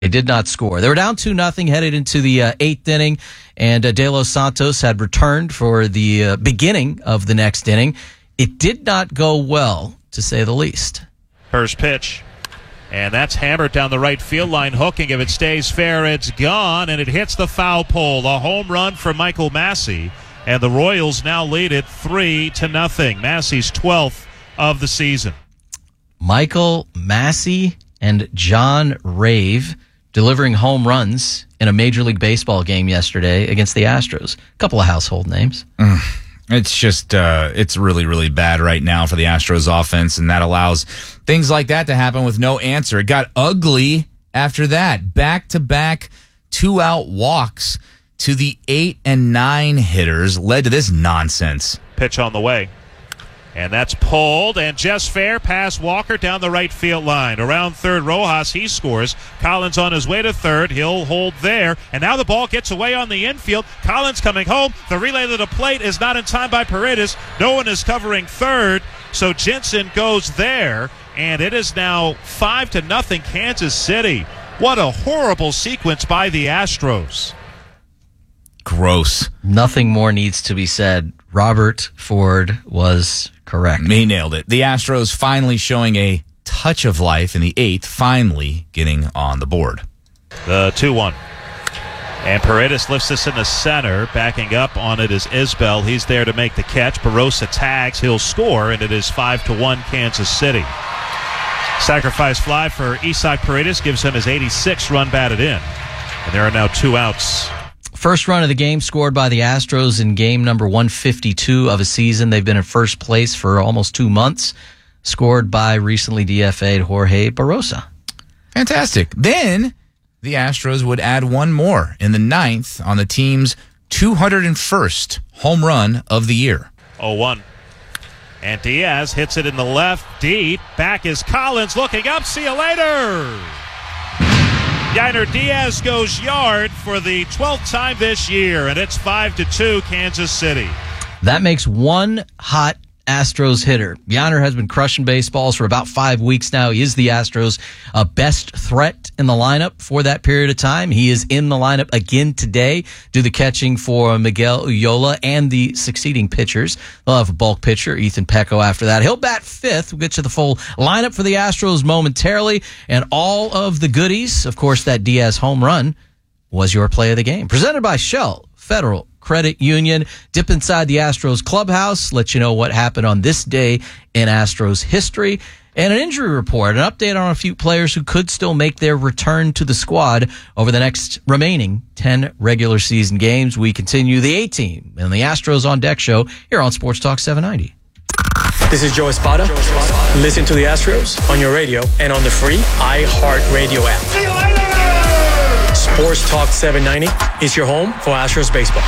They did not score. They were down 2-0 headed into the eighth inning, and De Los Santos had returned for the beginning of the next inning. It did not go well, to say the least. First pitch, and that's hammered down the right field line, hooking. If it stays fair, it's gone, and it hits the foul pole. A home run for Michael Massey, and the Royals now lead it 3-0. Massey's 12th of the season. Michael Massey and John Rave delivering home runs in a Major League Baseball game yesterday against the Astros. A couple of household names. It's just, it's really, really bad right now for the Astros offense, and that allows things like that to happen with no answer. It got ugly after that. Back-to-back 2-out walks to the 8 and 9 hitters led to this nonsense. Pitch on the way. And that's pulled, and just fair past Walker down the right field line. Around third, Rojas, he scores. Collins on his way to third. He'll hold there. And now the ball gets away on the infield. Collins coming home. The relay to the plate is not in time by Paredes. No one is covering third, so Jensen goes there. And it is now 5-0 Kansas City. What a horrible sequence by the Astros. Gross. Nothing more needs to be said. Robert Ford was correct. He nailed it. The Astros finally showing a touch of life in the eighth, finally getting on the board. The 2-1. And Paredes lifts this in the center. Backing up on it is Isbell. He's there to make the catch. Barossa tags. He'll score, and it is 5-1 Kansas City. Sacrifice fly for Isaac Paredes gives him his 86th run batted in. And there are now 2 outs. First run of the game scored by the Astros in game number 152 of a season. They've been in first place for almost 2 months. Scored by recently DFA'd Jorge Barossa. Fantastic. Then the Astros would add one more in the ninth on the team's 201st home run of the year. 0-1. And Diaz hits it in the left deep. Back is Collins looking up. See you later. Yainer Diaz goes yard for the 12th time this year, and it's 5-2 Kansas City. That makes one hot Astros hitter. Yainer has been crushing baseballs for about 5 weeks now. He is the Astros' best threat in the lineup for that period of time. He is in the lineup again today. Do the catching for Miguel Ullola and the succeeding pitchers. They'll have a bulk pitcher, Ethan Pecco, after that. He'll bat fifth. We'll get to the full lineup for the Astros momentarily. And all of the goodies, of course, that Diaz home run was your play of the game. Presented by Shell Federal Credit Union. Dip inside the Astros clubhouse, let you know what happened on this day in Astros history, and an injury report, an update on a few players who could still make their return to the squad over the next remaining 10 regular season games. We continue the A-Team and the Astros on Deck show here on Sports Talk 790. This is Joe Espada. Listen to the Astros on your radio and on the free iHeartRadio app. See you later! Sports Talk 790 is your home for Astros baseball.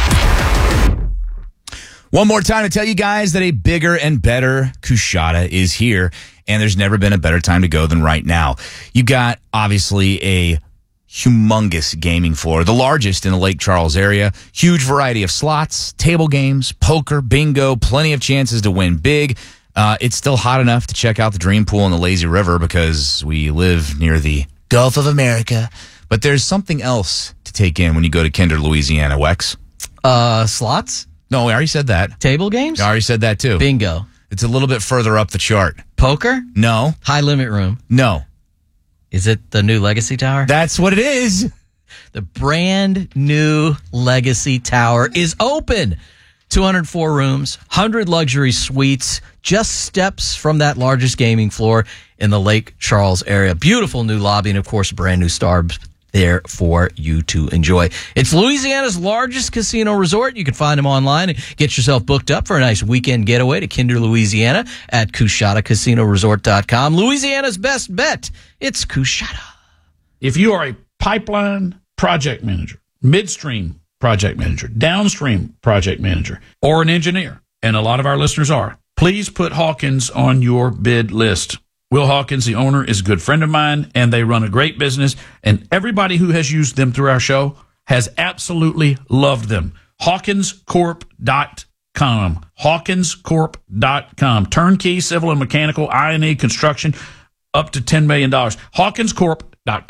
One more time to tell you guys that a bigger and better Coushatta is here, and there's never been a better time to go than right now. You got, obviously, a humongous gaming floor, the largest in the Lake Charles area. Huge variety of slots, table games, poker, bingo, plenty of chances to win big. It's still hot enough to check out the Dream Pool in the Lazy River because we live near the Gulf of America. But there's something else to take in when you go to Kinder, Louisiana, Wex. Slots? No, I already said that. Table games? I already said that, too. Bingo. It's a little bit further up the chart. Poker? No. High limit room? No. Is it the new Legacy Tower? That's what it is. The brand new Legacy Tower is open. 204 rooms, 100 luxury suites, just steps from that largest gaming floor in the Lake Charles area. Beautiful new lobby and, of course, brand new stars there for you to enjoy. It's Louisiana's largest casino resort. You can find them online and get yourself booked up for a nice weekend getaway to Kinder, Louisiana at CoushattaCasinoResort.com. Louisiana's best bet. It's Coushatta. If you are a pipeline project manager, midstream project manager, downstream project manager, or an engineer, and a lot of our listeners are, please put Hawkins on your bid list. Will Hawkins, the owner, is a good friend of mine, and they run a great business, and everybody who has used them through our show has absolutely loved them. HawkinsCorp.com. HawkinsCorp.com. Turnkey, civil and mechanical, I&E, construction, up to $10 million. HawkinsCorp.com.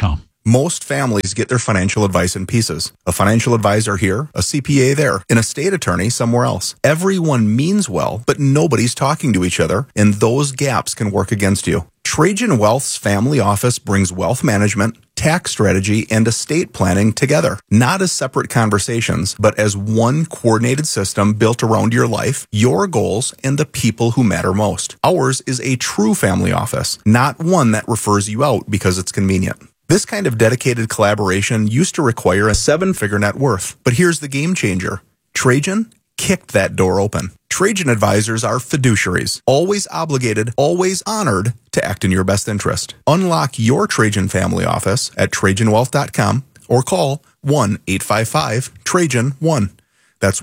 Most families get their financial advice in pieces. A financial advisor here, a CPA there, an estate attorney somewhere else. Everyone means well, but nobody's talking to each other, and those gaps can work against you. Trajan Wealth's family office brings wealth management, tax strategy, and estate planning together. Not as separate conversations, but as one coordinated system built around your life, your goals, and the people who matter most. Ours is a true family office, not one that refers you out because it's convenient. This kind of dedicated collaboration used to require a 7-figure net worth. But here's the game changer. Trajan kicked that door open. Trajan advisors are fiduciaries, always obligated, always honored to act in your best interest. Unlock your Trajan family office at TrajanWealth.com or call 1-855-TRAJAN-1. That's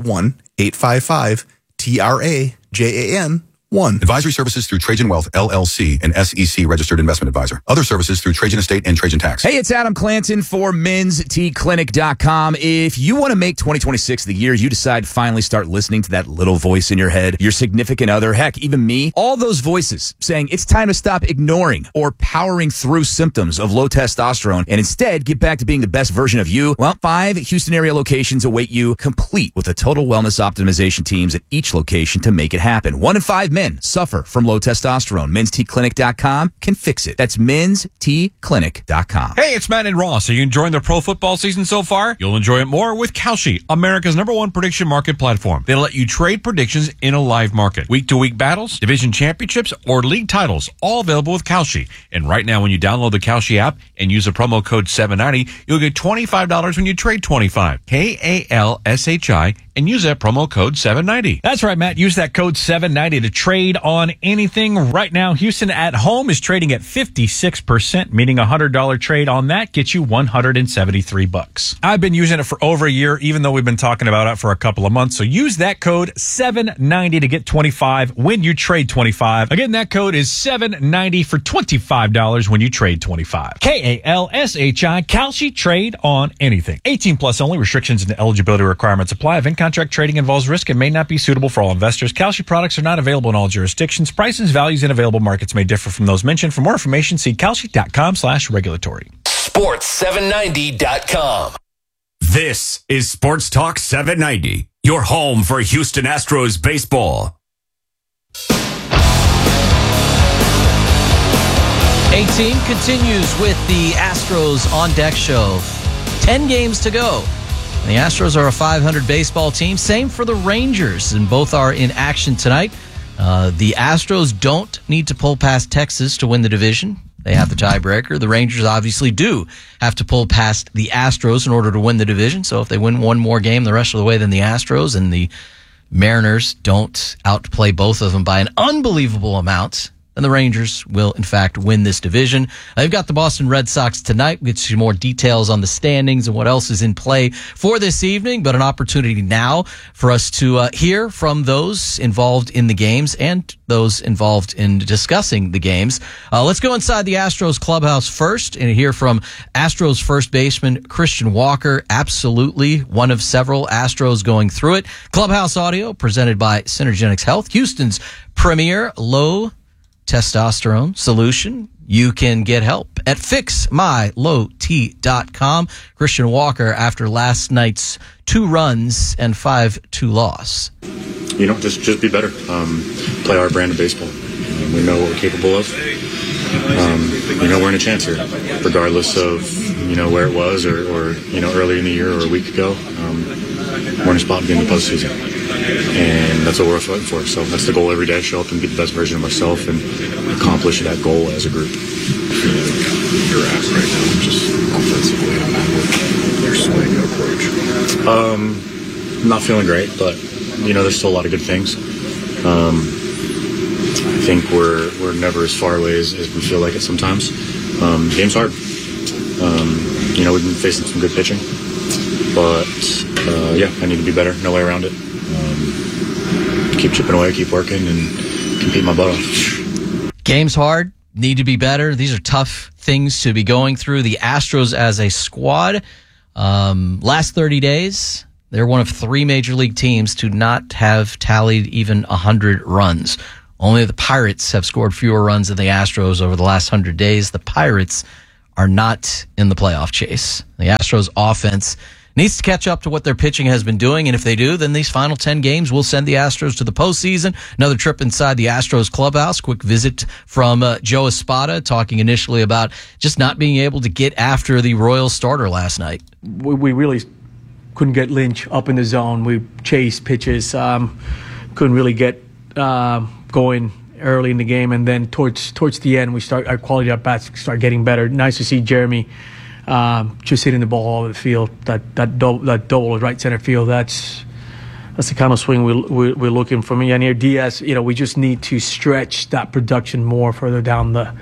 1-855-TRAJAN-1. Advisory services through Trajan Wealth, LLC, an SEC registered investment advisor. Other services through Trajan Estate and Trajan Tax. Hey, it's Adam Clanton for menstclinic.com. If you want to make 2026 the year you decide to finally start listening to that little voice in your head, your significant other, heck, even me, all those voices saying it's time to stop ignoring or powering through symptoms of low testosterone and instead get back to being the best version of you, well, 5 Houston area locations await you, complete with a total wellness optimization teams at each location to make it happen. 1 in 5 men suffer from low testosterone. menstclinic.com can fix it. That's menstclinic.com. Hey, it's Matt and Ross. Are you enjoying the pro football season so far? You'll enjoy it more with Kalshi, America's #1 prediction market platform. They'll let you trade predictions in a live market. Week-to-week battles, division championships, or league titles, all available with Kalshi. And right now, when you download the Kalshi app and use the promo code 790, you'll get $25 when you trade 25. KALSHI, and use that promo code 790. That's right, Matt. Use that code 790 to trade on anything. Right now, Houston at home is trading at 56%, meaning a $100 trade on that gets you $173. I've been using it for over a year, even though we've been talking about it for a couple of months. So use that code 790 to get 25 when you trade 25. Again, that code is 790 for $25 when you trade 25. KALSHI, Kalshi, trade on anything. 18 plus only. Restrictions and eligibility requirements apply. Event contract trading involves risk and may not be suitable for all investors. Kalshi products are not available in all jurisdictions. Prices, values, and available markets may differ from those mentioned. For more information, see kalshi.com/regulatory. Sports790.com. This is Sports Talk 790, your home for Houston Astros baseball. 18 continues with the Astros On Deck show. 10 games to go. The Astros are a .500 baseball team. Same for the Rangers, and both are in action tonight. The Astros don't need to pull past Texas to win the division. They have the tiebreaker. The Rangers obviously do have to pull past the Astros in order to win the division. So if they win one more game the rest of the way than the Astros, and the Mariners don't outplay both of them by an unbelievable amount, then the Rangers will, in fact, win this division. They've got the Boston Red Sox tonight. We'll get you more details on the standings and what else is in play for this evening, but an opportunity now for us to hear from those involved in the games and those involved in discussing the games. Let's go inside the Astros clubhouse first and hear from Astros first baseman Christian Walker. Absolutely one of several Astros going through it. Clubhouse audio presented by Synergenics Health, Houston's premier low testosterone solution. You can get help at fixmylowt.com. Christian Walker after last night's 2 runs and 5-2 loss. Just be better. Play our brand of baseball. We know what we're capable of. We're in a chance here, regardless of where it was or earlier in the year or a week ago. We're in a spot to be in the postseason, and that's what we're fighting for. So that's the goal every day: show up and be the best version of myself and accomplish that goal as a group. You're at right now, just offensively, and with your swing approach. Not feeling great, but there's still a lot of good things. I think we're never as far away as we feel like it sometimes. The game's hard. We've been facing some good pitching, but I need to be better. No way around it. Keep chipping away, keep working, and compete my butt off. Game's hard. Need to be better. These are tough things to be going through. The Astros as a squad, last 30 days, they're one of 3 major league teams to not have tallied even 100 runs. Only the Pirates have scored fewer runs than the Astros over the last 100 days. The Pirates are not in the playoff chase. The Astros offense needs to catch up to what their pitching has been doing, and if they do, then these final 10 games will send the Astros to the postseason. Another trip inside the Astros clubhouse. Quick visit from Joe Espada, talking initially about just not being able to get after the Royals starter last night. We really couldn't get Lynch up in the zone. We chased pitches, couldn't really get going early in the game, and then towards the end, our quality at bats start getting better. Nice to see Jeremy just hitting the ball all over the field. That double right center field. That's the kind of swing we're looking for. Yanier Diaz, we just need to stretch that production more further down the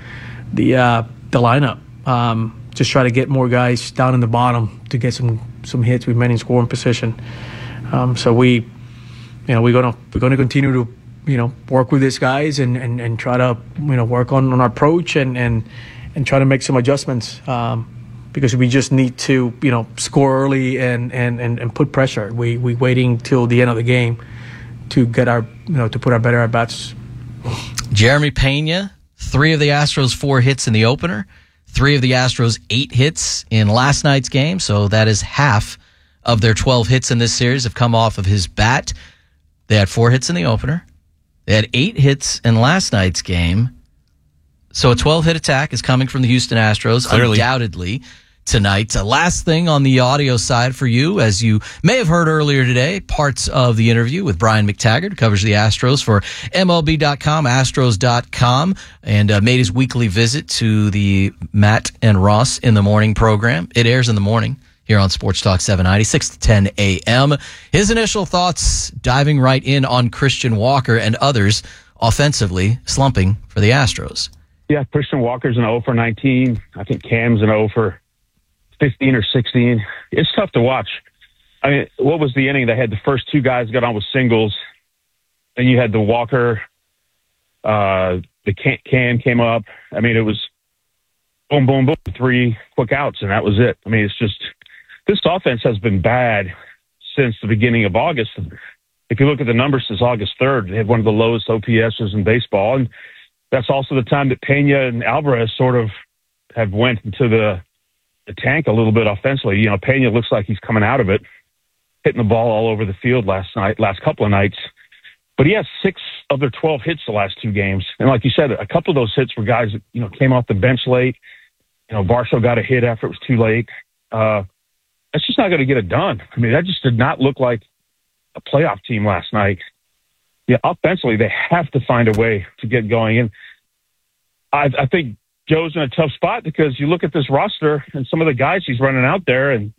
lineup. Just try to get more guys down in the bottom to get some hits with men in scoring position. So we're gonna continue to work with these guys and try to work on our approach and try to make some adjustments. Because we just need to, score early and put pressure. We waiting till the end of the game to get to put our better at bats. Jeremy Pena, 3 of the Astros' 4 hits in the opener, 3 of the Astros' 8 hits in last night's game. So that is half of their 12 hits in this series have come off of his bat. They had 4 hits in the opener. They had 8 hits in last night's game. So a 12-hit attack is coming from the Houston Astros, undoubtedly, tonight. Last thing on the audio side for you, as you may have heard earlier today, parts of the interview with Brian McTaggart, who covers the Astros for MLB.com, Astros.com, and made his weekly visit to the Matt and Ross in the Morning program. It airs in the morning here on Sports Talk 790, 6 to 10 a.m. His initial thoughts, diving right in on Christian Walker and others offensively slumping for the Astros. Yeah, Christian Walker's an 0 for 19. I think Cam's an 0 for 15 or 16. It's tough to watch. I mean, what was the inning? They had the first 2 guys got on with singles. Then you had the Walker, the Cam came up. I mean, it was boom, boom, boom, 3 quick outs, and that was it. I mean, it's just this offense has been bad since the beginning of August. If you look at the numbers since August 3rd, they had one of the lowest OPSs in baseball, and that's also the time that Pena and Alvarez sort of have went into the tank a little bit offensively. Pena looks like he's coming out of it, hitting the ball all over the field last couple of nights. But he has 6 of their 12 hits the last 2 games. And like you said, a couple of those hits were guys that, came off the bench late. Barshow got a hit after it was too late. That's just not going to get it done. I mean, that just did not look like a playoff team last night. Yeah, offensively, they have to find a way to get going. And I think Joe's in a tough spot because you look at this roster and some of the guys he's running out there, and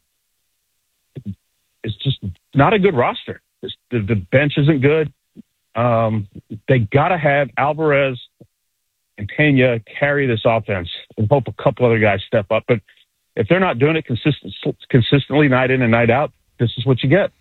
it's just not a good roster. The bench isn't good. They got to have Alvarez and Pena carry this offense and hope a couple other guys step up. But if they're not doing it consistently night in and night out, this is what you get.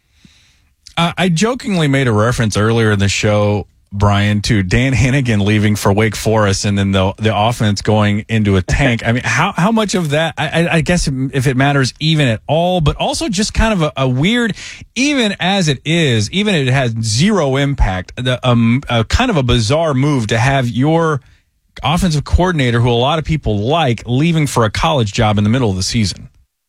I jokingly made a reference earlier in the show, Brian, to Dan Hennigan leaving for Wake Forest and then the offense going into a tank. I mean, how much of that, I guess if it matters even at all, but also just kind of a weird, even as it is, even if it has 0 impact, kind of a bizarre move to have your offensive coordinator, who a lot of people like, leaving for a college job in the middle of the season.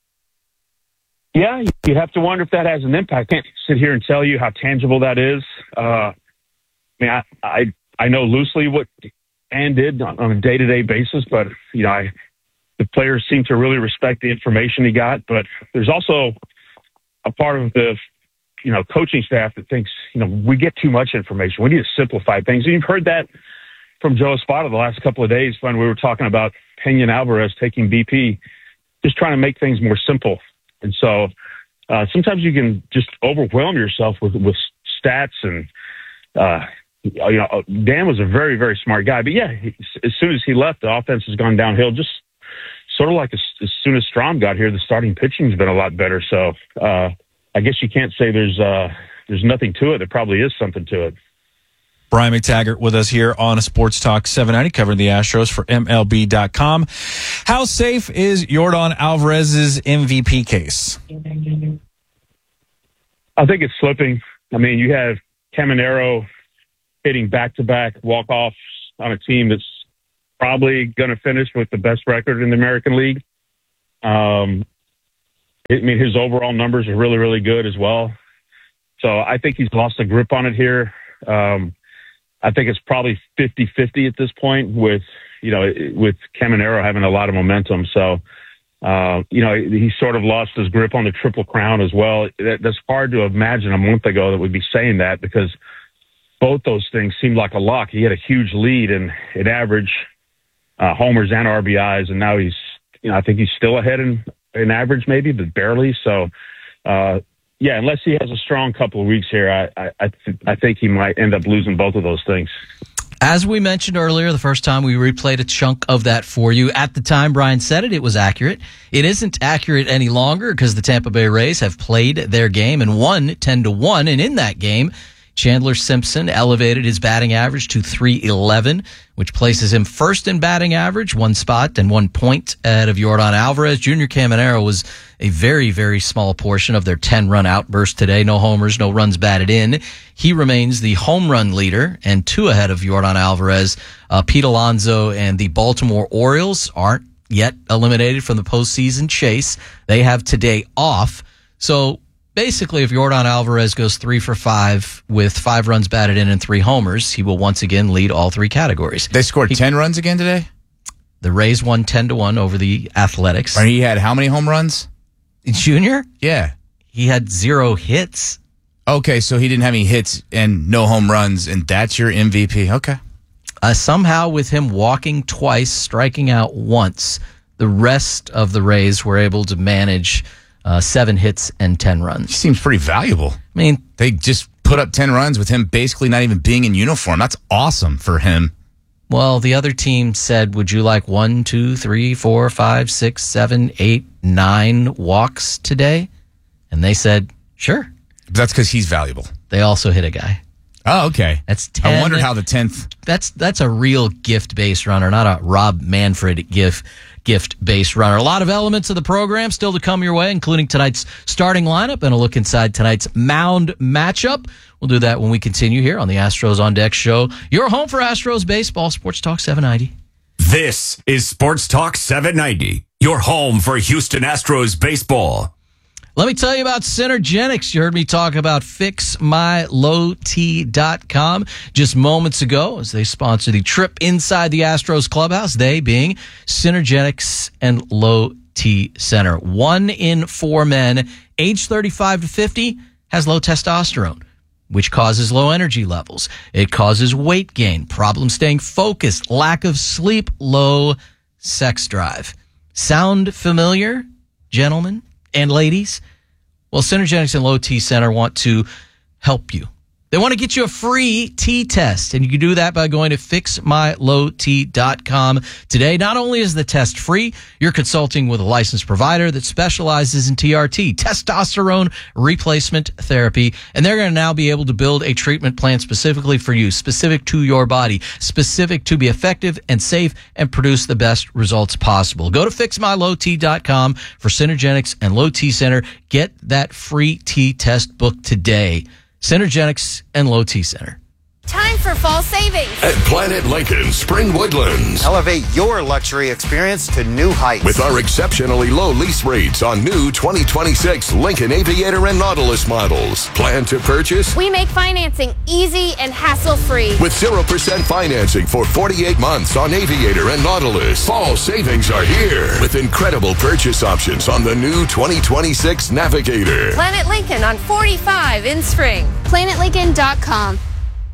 Yeah, you have to wonder if that has an impact. I can't sit here and tell you how tangible that is. I mean, I know loosely what Ann did on a day-to-day basis, but, the players seem to really respect the information he got. But there's also a part of the, coaching staff that thinks, we get too much information. We need to simplify things. And you've heard that from Joe Espada the last couple of days when we were talking about Pena and Alvarez taking BP, just trying to make things more simple. And so sometimes you can just overwhelm yourself with stats. And, Dan was a very, very smart guy. But, yeah, as soon as he left, the offense has gone downhill. Just sort of like as soon as Strom got here, the starting pitching has been a lot better. So I guess you can't say there's nothing to it. There probably is something to it. Brian McTaggart with us here on Sports Talk 790, covering the Astros for MLB.com. How safe is Yordan Alvarez's MVP case? I think it's slipping. I mean, you have Caminero hitting back-to-back walk-offs on a team that's probably going to finish with the best record in the American League. His overall numbers are really, really good as well. So I think he's lost a grip on it here. I think it's probably 50-50 at this point with Caminero having a lot of momentum. So, he sort of lost his grip on the Triple Crown as well. That's hard to imagine a month ago that we'd be saying that, because both those things seemed like a lock. He had a huge lead in average homers and RBIs, and now I think he's still ahead in average maybe, but barely. So, unless he has a strong couple of weeks here, I think he might end up losing both of those things. As we mentioned earlier, the first time we replayed a chunk of that for you. At the time Brian said it was accurate. It isn't accurate any longer because the Tampa Bay Rays have played their game and won 10-1. And in that game, Chandler Simpson elevated his batting average to .311, which places him first in batting average, 1 spot and 1 point ahead of Yordan Alvarez. Junior Caminero was a very, very small portion of their 10-run outburst today. No homers, no runs batted in. He remains the home run leader and 2 ahead of Yordan Alvarez. Pete Alonso and the Baltimore Orioles aren't yet eliminated from the postseason chase. They have today off. So basically, if Yordan Alvarez goes 3 for 5 with 5 runs batted in and 3 homers, he will once again lead all 3 categories. They scored 10 runs again today? The Rays won 10-1 over the Athletics. And he had how many home runs? Junior? Yeah. He had 0 hits. Okay, so he didn't have any hits and no home runs, and that's your MVP. Okay. Somehow, with him walking twice, striking out once, the rest of the Rays were able to manage 7 hits and 10 runs. He seems pretty valuable. I mean, they just put up 10 runs with him basically not even being in uniform. That's awesome for him. Well, the other team said, would you like 1, 2, 3, 4, 5, 6, 7, 8, 9 walks today? And they said, sure. But that's because he's valuable. They also hit a guy. Oh, okay. That's 10. I wondered how the 10th. That's a real gift-based runner, not a Rob Manfred gift-based runner. A lot of elements of the program still to come your way, including tonight's starting lineup and a look inside tonight's mound matchup. We'll do that when we continue here on the Astros on Deck show. Your home for Astros baseball, Sports Talk 790. This is Sports Talk 790, your home for Houston Astros baseball. Let me tell you about Synergenics. You heard me talk about FixMyLowT.com just moments ago as they sponsor the trip inside the Astros clubhouse, they being Synergenics and Low T Center. 1 in 4 men age 35 to 50 has low testosterone, which causes low energy levels. It causes weight gain, problems staying focused, lack of sleep, low sex drive. Sound familiar, gentlemen and ladies? Well, Synergenics and Low T Center want to help you. They want to get you a free T test, and you can do that by going to FixMyLowT.com today. Not only is the test free, you're consulting with a licensed provider that specializes in TRT, testosterone replacement therapy, and they're going to now be able to build a treatment plan specifically for you, specific to your body, specific to be effective and safe and produce the best results possible. Go to FixMyLowT.com for Synergenics and Low T Center. Get that free T test book today. Synergenics and Low T Center. Time for fall savings at Planet Lincoln Spring Woodlands. Elevate your luxury experience to new heights with our exceptionally low lease rates on new 2026 Lincoln Aviator and Nautilus models. Plan to purchase? We make financing easy and hassle-free with 0% financing for 48 months on Aviator and Nautilus. Fall savings are here with incredible purchase options on the new 2026 Navigator. Planet Lincoln on 45 in Spring. PlanetLincoln.com.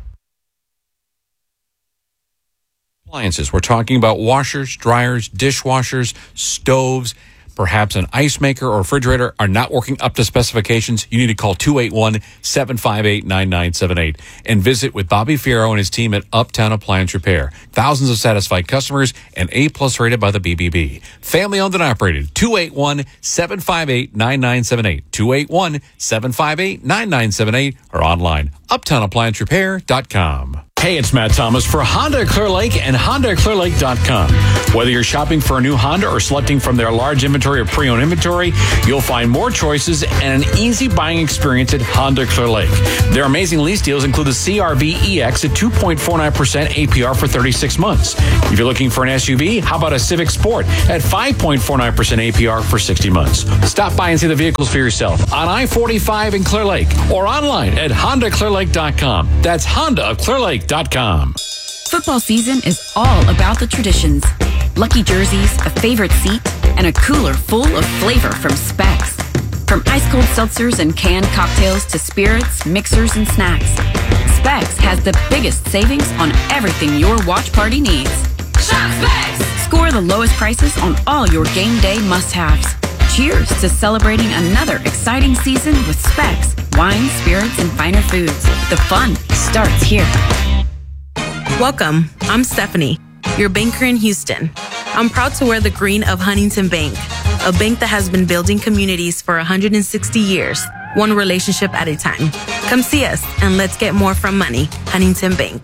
Appliances. We're talking about washers, dryers, dishwashers, stoves, perhaps an ice maker or refrigerator are not working up to specifications. You need to call 281-758-9978 and visit with Bobby Fierro and his team at Uptown Appliance Repair. Thousands of satisfied customers and A+ rated by the BBB. Family owned and operated. 281-758-9978. 281-758-9978 or online. UptownApplianceRepair.com. Hey, it's Matt Thomas for Honda of Clear Lake and HondaClearLake.com. Whether you're shopping for a new Honda or selecting from their large inventory of pre-owned inventory, you'll find more choices and an easy buying experience at Honda Clear Lake. Their amazing lease deals include the CR-V EX at 2.49% APR for 36 months. If you're looking for an SUV, how about a Civic Sport at 5.49% APR for 60 months? Stop by and see the vehicles for yourself on I-45 in Clear Lake or online at HondaClearLake.com. That's Honda of Clear Lake. Football season is all about the traditions. Lucky jerseys, a favorite seat, and a cooler full of flavor from Specs. From ice-cold seltzers and canned cocktails to spirits, mixers, and snacks, Specs has the biggest savings on everything your watch party needs. Shop Specs! Score the lowest prices on all your game day must-haves. Cheers to celebrating another exciting season with Specs, wine, spirits, and finer foods. The fun starts here. Welcome, I'm Stephanie, your banker in Houston. I'm proud to wear the green of Huntington Bank, a bank that has been building communities for 160 years, one relationship at a time. Come see us and let's get more from money. Huntington Bank.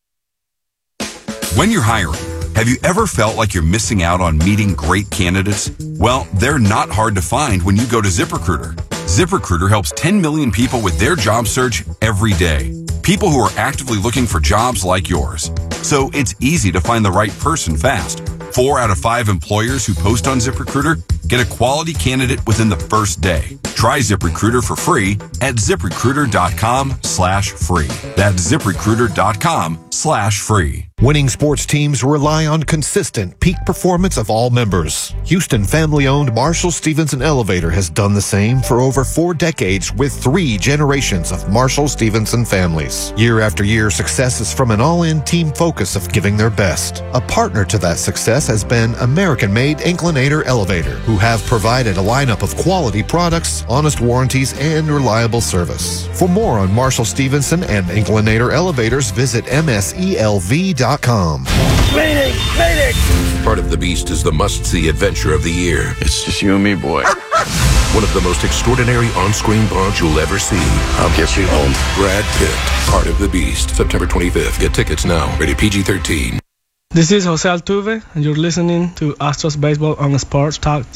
When you're hiring, have you ever felt like you're missing out on meeting great candidates? Well, they're not hard to find when you go to ZipRecruiter. ZipRecruiter helps 10 million people with their job search every day. People who are actively looking for jobs like yours. So it's easy to find the right person fast. 4 out of 5 employers who post on ZipRecruiter get a quality candidate within the first day. Try ZipRecruiter for free at ZipRecruiter.com/free. That's ZipRecruiter.com/free. Winning sports teams rely on consistent peak performance of all members. Houston family-owned Marshall Stevenson Elevator has done the same for over 4 decades with 3 generations of Marshall Stevenson families. Year after year, success is from an all-in team focus of giving their best. A partner to that success has been American-made Inclinator Elevator, who have provided a lineup of quality products, honest warranties, and reliable service. For more on Marshall Stevenson and Inclinator Elevators, visit MSELV.com. Mayday! Mayday! Part of the Beast is the must-see adventure of the year. It's just you and me, boy. One of the most extraordinary on-screen bonds you'll ever see. I'll get you home. Brad Pitt, Part of the Beast, September 25th. Get tickets now. Rated PG-13. This is Jose Altuve, and you're listening to Astros Baseball on Sports Talk